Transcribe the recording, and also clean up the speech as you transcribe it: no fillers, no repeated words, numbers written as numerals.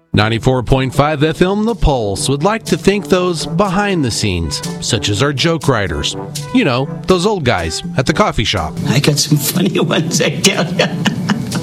94.5 FM The Pulse would like to thank those behind the scenes, such as our joke writers. You know, those old guys at the coffee shop. I got some funny ones, I tell ya.